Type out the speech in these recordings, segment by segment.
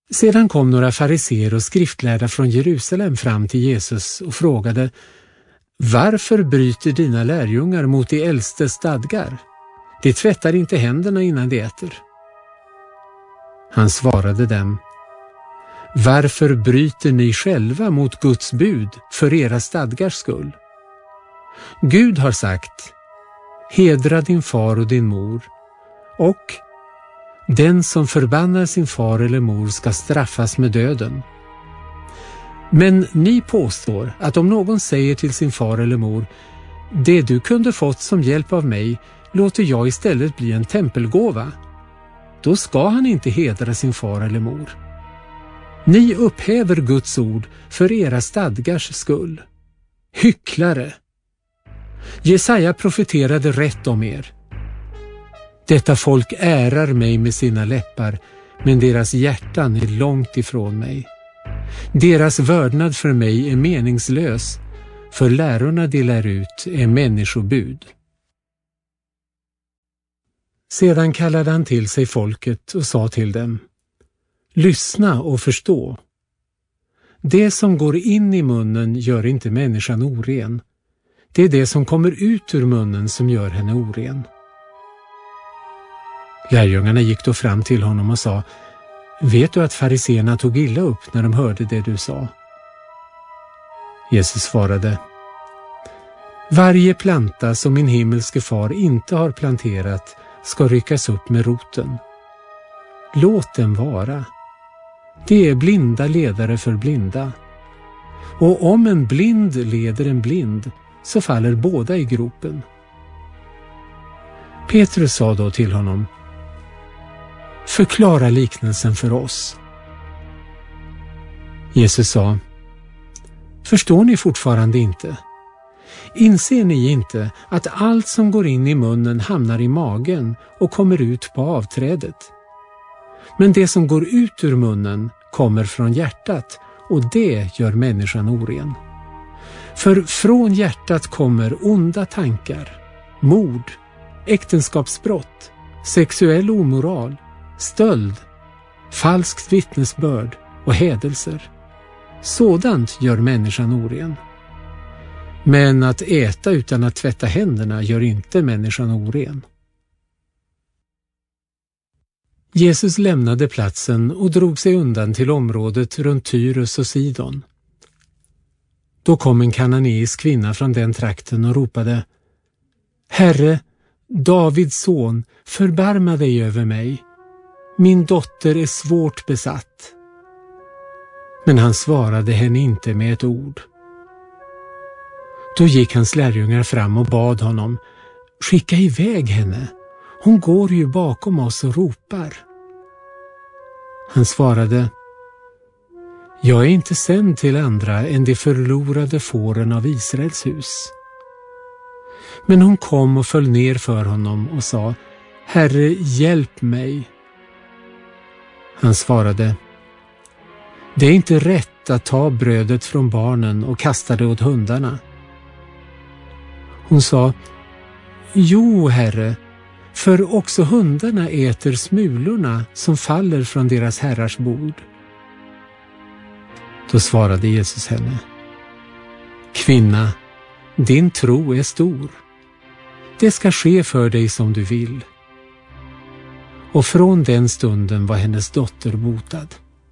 Sedan kom några fariseer och skriftlärda från Jerusalem fram till Jesus och frågade: Varför bryter dina lärjungar mot de äldstes stadgar? De tvättar inte händerna innan de äter. Han svarade dem: Varför bryter ni själva mot Guds bud för era stadgars skull? Gud har sagt: Hedra din far och din mor, och den som förbannar sin far eller mor ska straffas med döden. Men ni påstår att om någon säger till sin far eller mor: Det du kunde fått som hjälp av mig låter jag istället bli en tempelgåva, då ska han inte hedra sin far eller mor. Ni upphäver Guds ord för era stadgars skull. Hycklare! Jesaja profeterade rätt om er. Detta folk ärar mig med sina läppar, men deras hjärtan är långt ifrån mig. Deras vördnad för mig är meningslös, för lärorna de lär ut är människobud. Sedan kallade han till sig folket och sa till dem: Lyssna och förstå. Det som går in i munnen gör inte människan oren. Det är det som kommer ut ur munnen som gör henne oren. Lärjungarna gick då fram till honom och sa: Vet du att fariseerna tog illa upp när de hörde det du sa? Jesus svarade: Varje planta som min himmelske far inte har planterat ska ryckas upp med roten. Låt den vara. Det är blinda ledare för blinda. Och om en blind leder en blind, så faller båda i gropen. Petrus sa då till honom: Förklara liknelsen för oss. Jesus sa: Förstår ni fortfarande inte? Inser ni inte att allt som går in i munnen hamnar i magen och kommer ut på avträdet? Men det som går ut ur munnen kommer från hjärtat, och det gör människan oren. För från hjärtat kommer onda tankar, mord, äktenskapsbrott, sexuell omoral, stöld, falskt vittnesbörd och hädelser. Sådant gör människan oren. Men att äta utan att tvätta händerna gör inte människan oren. Jesus lämnade platsen och drog sig undan till området runt Tyrus och Sidon. Då kom en kananeisk kvinna från den trakten och ropade: Herre, Davids son, förbarma dig över mig. Min dotter är svårt besatt. Men han svarade henne inte med ett ord. Då gick hans lärjungar fram och bad honom: Skicka iväg henne. Hon går ju bakom oss och ropar. Han svarade: Jag är inte sänd till andra än de förlorade fåren av Israels hus. Men hon kom och föll ner för honom och sa: Herre, hjälp mig. Han svarade: Det är inte rätt att ta brödet från barnen och kasta det åt hundarna. Hon sa: Jo, Herre, för också hundarna äter smulorna som faller från deras herrars bord. Då svarade Jesus henne: Kvinna, din tro är stor. Det ska ske för dig som du vill. Och från den stunden var hennes dotter botad.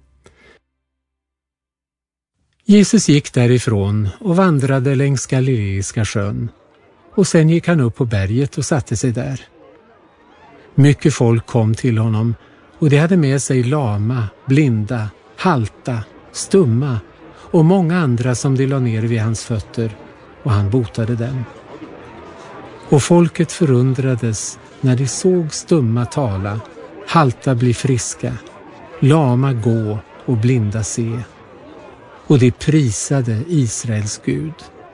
Jesus gick därifrån och vandrade längs Galileiska sjön, och sen gick han upp på berget och satte sig där. Mycket folk kom till honom, och de hade med sig lama, blinda, halta, stumma och många andra som de la ner vid hans fötter, och han botade dem. Och folket förundrades när de såg stumma tala, halta bli friska, lama gå och blinda se. Och de prisade Israels Gud.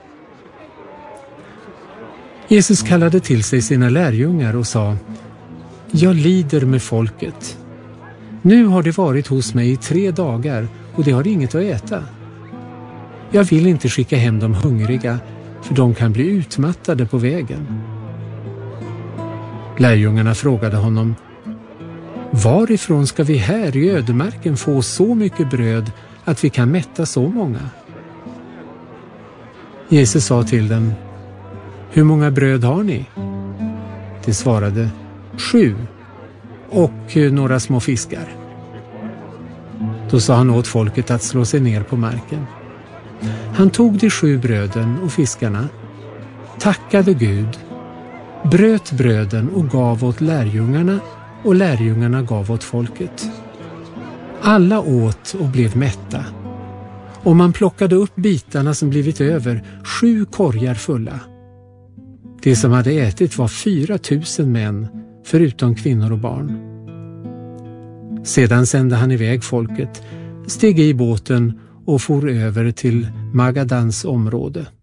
Jesus kallade till sig sina lärjungar och sa: Jag lider med folket. Nu har de varit hos mig i 3 dagar och de har inget att äta. Jag vill inte skicka hem de hungriga, för de kan bli utmattade på vägen. Lärjungarna frågade honom: Varifrån ska vi här i ödemarken få så mycket bröd att vi kan mätta så många? Jesus sa till dem: hur många bröd har ni? De svarade: 7 och några små fiskar. Då sa han åt folket att slå sig ner på marken. Han tog de 7 bröden och fiskarna, tackade Gud, bröt bröden och gav åt lärjungarna, och lärjungarna gav åt folket. Alla åt och blev mätta, och man plockade upp bitarna som blivit över, 7 korgar fulla. Det som hade ätit var 4 000 män, förutom kvinnor och barn. Sedan sände han iväg folket, steg i båten och for över till Magadans område.